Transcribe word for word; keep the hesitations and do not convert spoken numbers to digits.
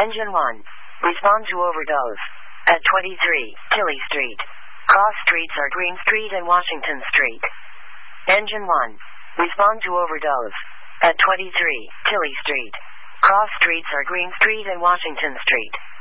Engine one. Respond to overdose. At twenty-three, Tilley Street. Cross streets are Green Street and Washington Street. Engine one. Respond to overdose. At twenty-three, Tilley Street. Cross streets are Green Street and Washington Street.